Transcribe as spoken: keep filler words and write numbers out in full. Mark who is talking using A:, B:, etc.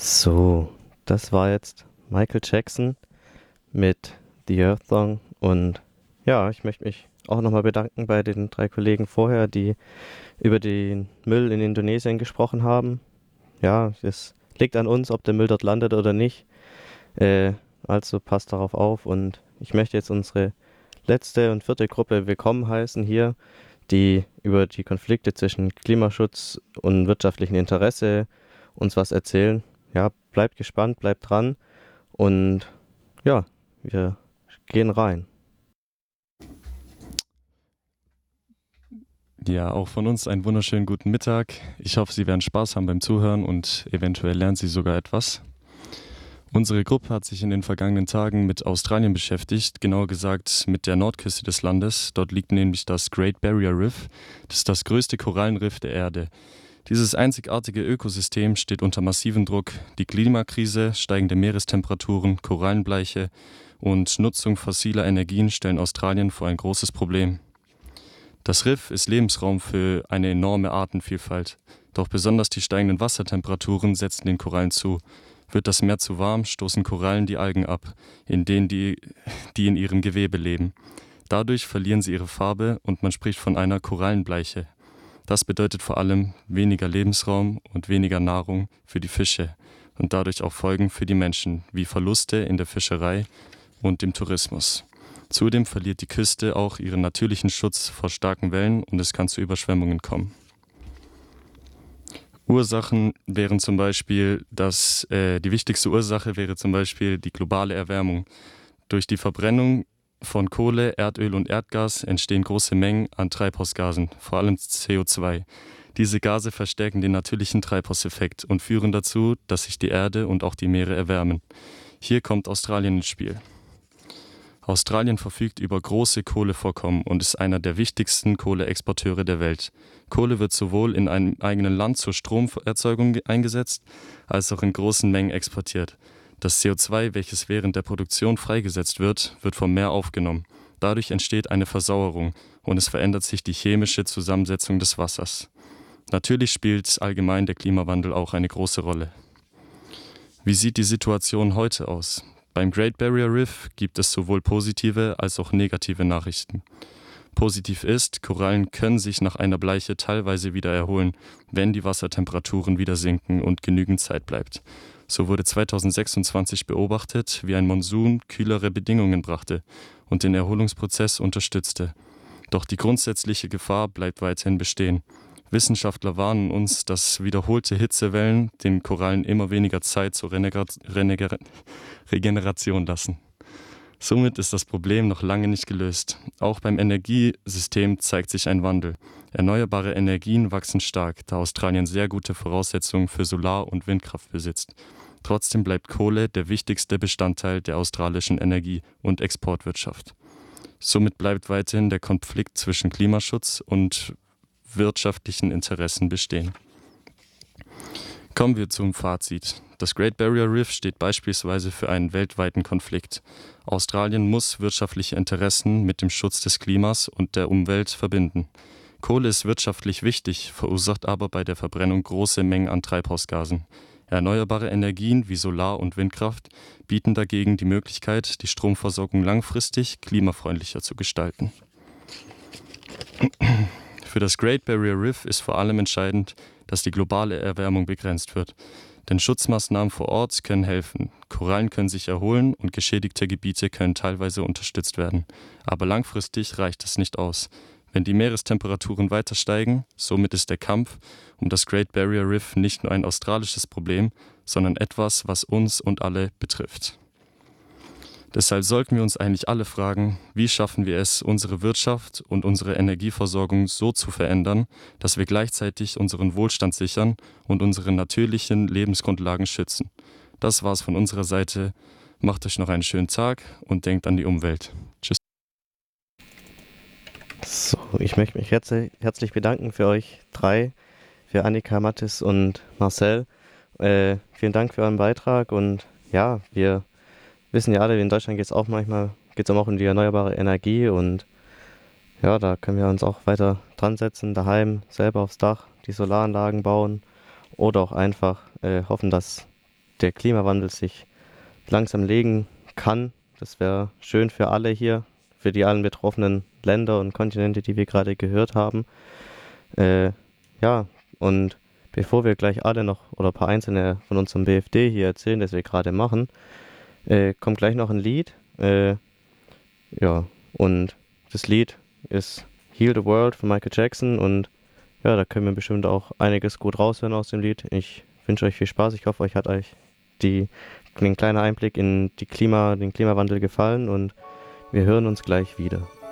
A: So, das war jetzt Michael Jackson mit The Earth Song. Und ja, ich möchte mich auch nochmal bedanken bei den drei Kollegen vorher, die über den Müll in Indonesien gesprochen haben. Ja, es liegt an uns, ob der Müll dort landet oder nicht. Äh, also passt darauf auf. Und ich möchte jetzt unsere letzte und vierte Gruppe willkommen heißen hier, die über die Konflikte zwischen Klimaschutz und wirtschaftlichem Interesse uns was erzählen. Ja, bleibt gespannt, bleibt dran und ja, wir gehen rein.
B: Ja, auch von uns einen wunderschönen guten Mittag. Ich hoffe, Sie werden Spaß haben beim Zuhören und eventuell lernen Sie sogar etwas. Unsere Gruppe hat sich in den vergangenen Tagen mit Australien beschäftigt, genauer gesagt mit der Nordküste des Landes. Dort liegt nämlich das Great Barrier Reef. Das ist das größte Korallenriff der Erde. Dieses einzigartige Ökosystem steht unter massivem Druck. Die Klimakrise, steigende Meerestemperaturen, Korallenbleiche und Nutzung fossiler Energien stellen Australien vor ein großes Problem. Das Riff ist Lebensraum für eine enorme Artenvielfalt. Doch besonders die steigenden Wassertemperaturen setzen den Korallen zu. Wird das Meer zu warm, stoßen Korallen die Algen ab, in denen die, die in ihrem Gewebe leben. Dadurch verlieren sie ihre Farbe und man spricht von einer Korallenbleiche. Das bedeutet vor allem weniger Lebensraum und weniger Nahrung für die Fische und dadurch auch Folgen für die Menschen, wie Verluste in der Fischerei und dem Tourismus. Zudem verliert die Küste auch ihren natürlichen Schutz vor starken Wellen und es kann zu Überschwemmungen kommen. Ursachen wären zum Beispiel, dass äh, die wichtigste Ursache wäre zum Beispiel die globale Erwärmung. Durch die Verbrennung von Kohle, Erdöl und Erdgas entstehen große Mengen an Treibhausgasen, vor allem C O zwei. Diese Gase verstärken den natürlichen Treibhauseffekt und führen dazu, dass sich die Erde und auch die Meere erwärmen. Hier kommt Australien ins Spiel. Australien verfügt über große Kohlevorkommen und ist einer der wichtigsten Kohleexporteure der Welt. Kohle wird sowohl in einem eigenen Land zur Stromerzeugung eingesetzt, als auch in großen Mengen exportiert. Das C O zwei, welches während der Produktion freigesetzt wird, wird vom Meer aufgenommen. Dadurch entsteht eine Versauerung und es verändert sich die chemische Zusammensetzung des Wassers. Natürlich spielt allgemein der Klimawandel auch eine große Rolle. Wie sieht die Situation heute aus? Beim Great Barrier Reef gibt es sowohl positive als auch negative Nachrichten. Positiv ist, Korallen können sich nach einer Bleiche teilweise wieder erholen, wenn die Wassertemperaturen wieder sinken und genügend Zeit bleibt. So wurde zweitausendsechsundzwanzig beobachtet, wie ein Monsun kühlere Bedingungen brachte und den Erholungsprozess unterstützte. Doch die grundsätzliche Gefahr bleibt weiterhin bestehen. Wissenschaftler warnen uns, dass wiederholte Hitzewellen den Korallen immer weniger Zeit zur Renegra- Renegra- Regeneration lassen. Somit ist das Problem noch lange nicht gelöst. Auch beim Energiesystem zeigt sich ein Wandel. Erneuerbare Energien wachsen stark, da Australien sehr gute Voraussetzungen für Solar- und Windkraft besitzt. Trotzdem bleibt Kohle der wichtigste Bestandteil der australischen Energie- und Exportwirtschaft. Somit bleibt weiterhin der Konflikt zwischen Klimaschutz und wirtschaftlichen Interessen bestehen. Kommen wir zum Fazit. Das Great Barrier Reef steht beispielsweise für einen weltweiten Konflikt. Australien muss wirtschaftliche Interessen mit dem Schutz des Klimas und der Umwelt verbinden. Kohle ist wirtschaftlich wichtig, verursacht aber bei der Verbrennung große Mengen an Treibhausgasen. Erneuerbare Energien wie Solar- und Windkraft bieten dagegen die Möglichkeit, die Stromversorgung langfristig klimafreundlicher zu gestalten. Für das Great Barrier Reef ist vor allem entscheidend, dass die globale Erwärmung begrenzt wird. Denn Schutzmaßnahmen vor Ort können helfen. Korallen können sich erholen und geschädigte Gebiete können teilweise unterstützt werden. Aber langfristig reicht das nicht aus. Wenn die Meerestemperaturen weiter steigen, somit ist der Kampf um das Great Barrier Reef nicht nur ein australisches Problem, sondern etwas, was uns und alle betrifft. Deshalb sollten wir uns eigentlich alle fragen, wie schaffen wir es, unsere Wirtschaft und unsere Energieversorgung so zu verändern, dass wir gleichzeitig unseren Wohlstand sichern und unsere natürlichen Lebensgrundlagen schützen. Das war's von unserer Seite. Macht euch noch einen schönen Tag und denkt an die Umwelt. Tschüss.
A: So, ich möchte mich herzlich, herzlich bedanken für euch drei, für Annika, Mathis und Marcel. Äh, vielen Dank für euren Beitrag und ja, wir wissen ja alle, in Deutschland geht es auch manchmal, geht es auch um die erneuerbare Energie und ja, da können wir uns auch weiter dran setzen, daheim selber aufs Dach die Solaranlagen bauen oder auch einfach äh, hoffen, dass der Klimawandel sich langsam legen kann. Das wäre schön für alle hier, für die allen betroffenen Länder und Kontinente, die wir gerade gehört haben. Äh, ja, und bevor wir gleich alle noch oder ein paar Einzelne von unserem B F D hier erzählen, das wir gerade machen, äh, kommt gleich noch ein Lied. Äh, ja, und das Lied ist Heal the World von Michael Jackson und ja, da können wir bestimmt auch einiges gut raushören aus dem Lied. Ich wünsche euch viel Spaß. Ich hoffe, euch hat euch die, ein kleiner Einblick in die Klima, den Klimawandel gefallen und wir hören uns gleich wieder.